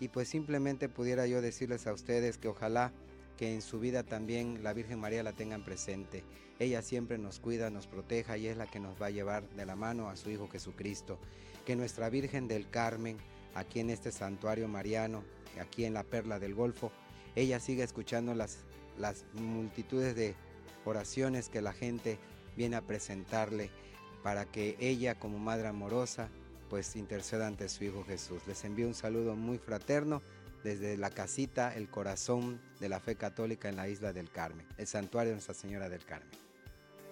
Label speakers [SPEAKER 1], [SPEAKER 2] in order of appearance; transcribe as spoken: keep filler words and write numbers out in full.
[SPEAKER 1] Y pues simplemente pudiera yo decirles a ustedes que ojalá que en su vida también la Virgen María la tengan presente. Ella siempre nos cuida, nos proteja y es la que nos va a llevar de la mano a su Hijo Jesucristo. Que nuestra Virgen del Carmen, aquí en este santuario mariano, aquí en la Perla del Golfo, ella siga escuchando las, las multitudes de oraciones que la gente viene a presentarle para que ella, como Madre amorosa, pues interceda ante su Hijo Jesús. Les envío un saludo muy fraterno desde la casita, el corazón de la fe católica en la isla del Carmen, el santuario de Nuestra Señora del Carmen.